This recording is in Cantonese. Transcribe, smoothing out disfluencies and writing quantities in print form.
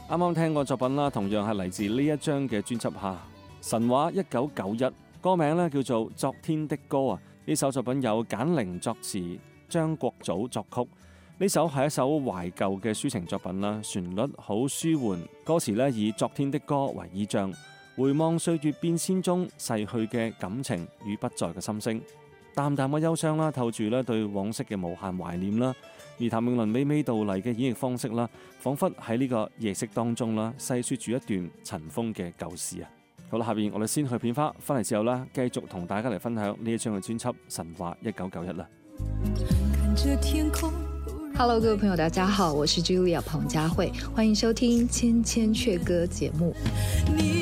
啱啱聽過作品啦，同樣係嚟自呢一張嘅專輯下神話1991，歌名咧叫做《昨天的歌》啊。呢首作品由簡寧作詞，張國祖作曲。呢首係一首懷舊嘅抒情作品啦，旋律好舒緩，歌詞咧以昨天的歌為意象，回望歲月變遷中逝去嘅感情與不在嘅心聲，淡淡嘅憂傷啦，透住咧對往昔嘅無限懷念啦。而譚詠麟娓娓道嚟嘅演繹方式啦，彷彿喺呢個夜色當中啦，細說住一段塵封嘅舊事啊。好啦，下邊我哋先去片花，翻嚟之後啦，繼續同大家嚟分享呢一張嘅專輯《神話1991》啦。 Hello， 各位朋友，大家好，我是 Julia 彭佳慧，歡迎收聽《千千闕歌》節目。